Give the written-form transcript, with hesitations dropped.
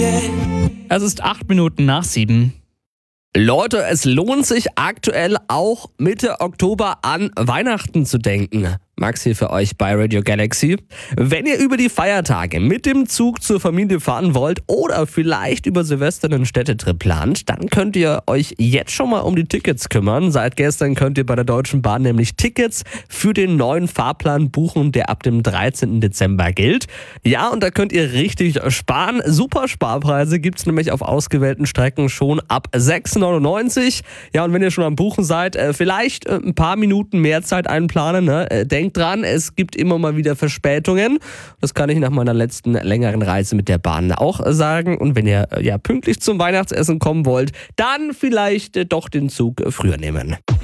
Es ist 8:08. Leute, es lohnt sich aktuell auch Mitte Oktober an Weihnachten zu denken. Max hier für euch bei Radio Galaxy. Wenn ihr über die Feiertage mit dem Zug zur Familie fahren wollt oder vielleicht über Silvester einen Städtetrip plant, dann könnt ihr euch jetzt schon mal um die Tickets kümmern. Seit gestern könnt ihr bei der Deutschen Bahn nämlich Tickets für den neuen Fahrplan buchen, der ab dem 13. Dezember gilt. Ja, und da könnt ihr richtig sparen. Super Sparpreise gibt's nämlich auf ausgewählten Strecken schon ab 6,99. Ja, und wenn ihr schon am Buchen seid, vielleicht ein paar Minuten mehr Zeit einplanen, ne? Denkt dran, es gibt immer mal wieder Verspätungen. Das kann ich nach meiner letzten längeren Reise mit der Bahn auch sagen. Und wenn ihr pünktlich zum Weihnachtsessen kommen wollt, dann vielleicht doch den Zug früher nehmen.